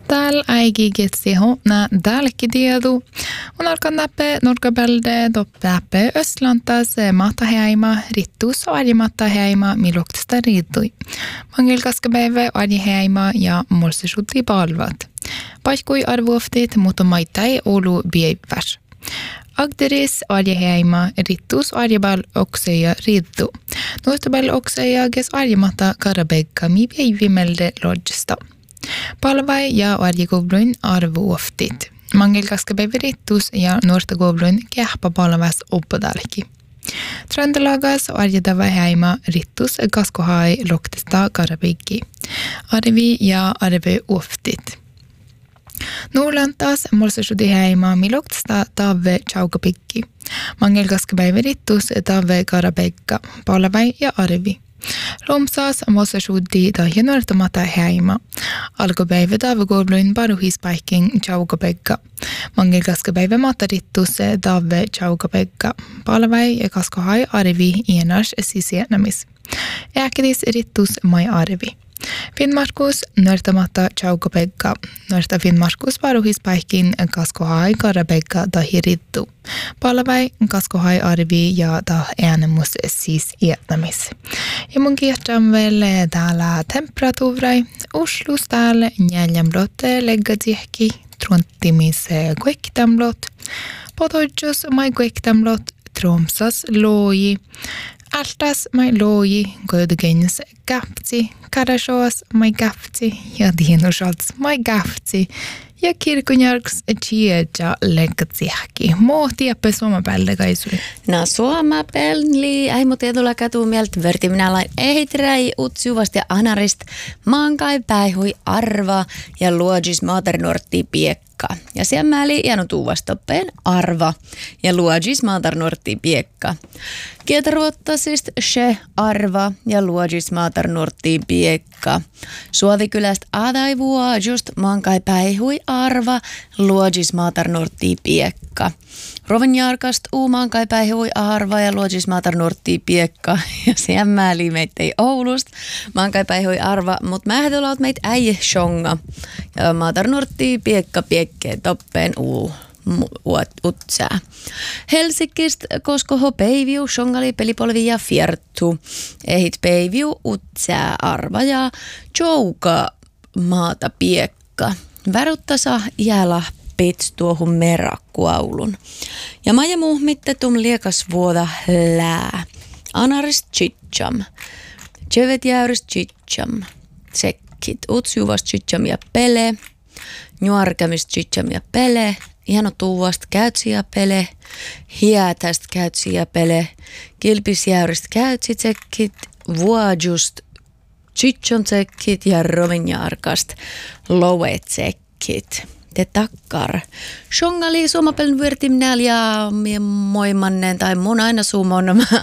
Täällä äikigetsi hona tälkitiedu. On alkan näppe norkabelde doppääppe Östlantas mataheima rittus arjemattaheima miluktista riittui. Mangel kaskapäivä arjeheima ja molsisutti palvat. Paiskui arvuoftit, mutta maittai olu bieiväs. Agderis arjeheima rittus arjebal okseja riittu. Nuostabal okseja kes arjematta karabekka mi bievimelde lodgista. Palvai ja arjegovluin arvuoftit. Mangel kaskapäivä rittus ja nuortagovluin kähpä palvas oppodalki. Trandalagas arjedava heima rittus kaskohai loktista karabekki. Arvi ja arve oftit. Nuorlantas molsesudi heima miloktista tave chaukapikki. Mangel kaskapäivä rittus tave karabekka. Palvai ja arvi. Romsas molsesudi tahi nuortamata heima. Alkupäivä tavegobluin paruhispaikin chaukapekka. Mangel kaskapäivä matarittus tave chaukapekka. Palvai ja kaskohai arvi ienas sisienamis. Äkidis rittus mai arvi. Finnmarkus nuortamatta chaukapekka. Nuorta Finnmarkus paruhispaikin kaskohai karabekka tahi rittu. Palvai kaskohai arvi ja tah äänemus siis ietnamis. Ja mun kiehtam veel täällä temperatuurai. Oslus täällä njällämlot leggatihki. Trontimis kuektamlot. Pododjus mai kuektamlot. Tromsas loji. Altas mai loji. Godegens gapti. Karasjoas mai gapti. Ja dienusals mai gapti. Ja kirkunjärgs tjeja leggatihki. Mohtiappe suomapäälle kaisui. No suomapelli, ei mut etulla katu mieltä verti minä lain ehiträi utsuvasti ja anarist maankai päihui arva ja luodjis maatarnortti piekka. Ja siellä mä oli jäänyt uvastoppeen arva ja luodjis maatarnortti piekka. Kietarvuottasist se arva ja luodjis maatarnortti piekka. Suovikylästä adaivua just maankai päihui arva luodjis maatarnortti piekka. Rovaniarkast uumaankai päihui arva ja luodjis maatarnortti piekka. Ja siellä mä oli meittei Oulusta maankai päihui arva, mut mä ehdolaut meit äijä shonga. Ja maatarnortti piekka piekkeen toppeen utsää. Helsingistä koskoho peiviu, shongali pelipolvi ja fiertu. Ehit peiviu utsää arva ja jouka maata piekka. Väruttasa jäällä pits tuohun merakkuaulun. Ja maja muhmittetum liekas vuoda lää. Anarist chicham. Chevet jäyrist chicham. Sekkit. Utsjuvast chicham ja pele. Nuarkamist chicham ja pele. Hieno tuuvast käytsi ja pele. Hiätäst käytsi ja pele. Kilpisjäyrist käytsi tsekkit. Vuojust chicham tsekkit ja rovinjaarkast lowe tsekkit. Te takkar. Shongali suomapelin vyörtimnääl ja moimannen tai mun aina suumon